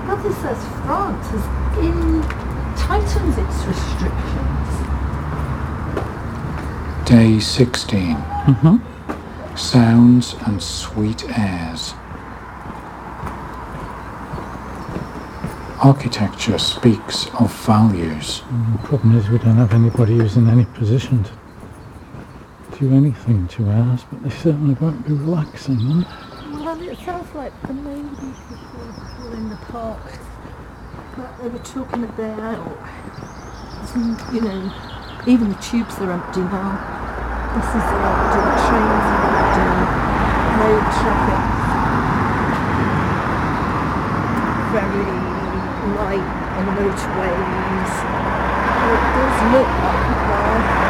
But this says France tightens its restrictions. Day 16. Sounds and sweet airs. Architecture speaks of values. The problem is we don't have anybody who's in any position to do anything to ours, but they certainly won't be relaxing them. Well, it sounds like the maybe people were in the park, but they were talking about, you know, even the tubes are empty now. Buses are empty, the trains are empty, no traffic. Very light on the motorways. It does look like